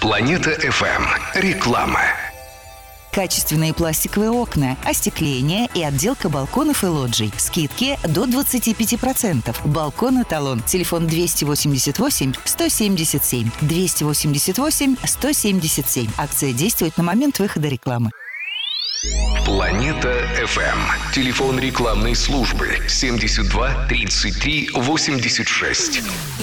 Планета FM. Реклама. Качественные пластиковые окна, остекление и отделка балконов и лоджий. Скидки до 25%. Балкон «Эталон». Телефон 288-177. 288-177. Акция действует на момент выхода рекламы. Планета FM. Телефон рекламной службы 72 33 86.